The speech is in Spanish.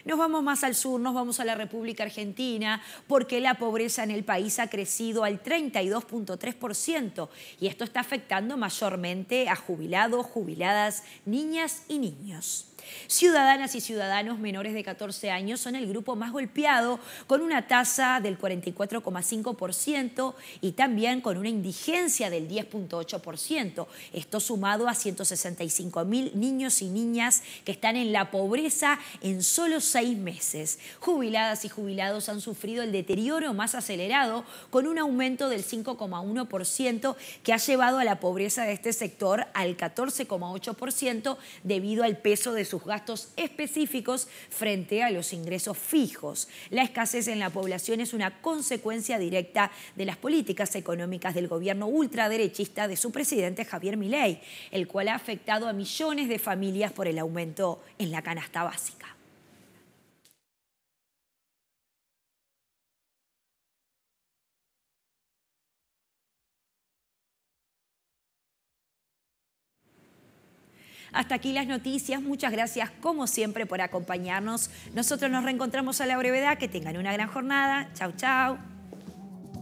Nos vamos más al sur, nos vamos a la República Argentina, porque la pobreza en el país ha crecido al 32,3% y esto está afectando mayormente a jubilados, jubiladas, niñas y niños. Ciudadanas y ciudadanos menores de 14 años son el grupo más golpeado, con una tasa del 44,5% y también con una indigencia del 10,8%. Esto sumado a 165.000 niños y niñas que están en la pobreza en solo 6 meses. Jubiladas y jubilados han sufrido el deterioro más acelerado, con un aumento del 5,1% que ha llevado a la pobreza de este sector al 14,8% debido al peso de sus gastos específicos frente a los ingresos fijos. La escasez en la población es una consecuencia directa de las políticas económicas del gobierno ultraderechista de su presidente Javier Milei, el cual ha afectado a millones de familias por el aumento en la canasta básica. Hasta aquí las noticias. Muchas gracias, como siempre, por acompañarnos. Nosotros nos reencontramos a la brevedad. Que tengan una gran jornada. Chau, chau.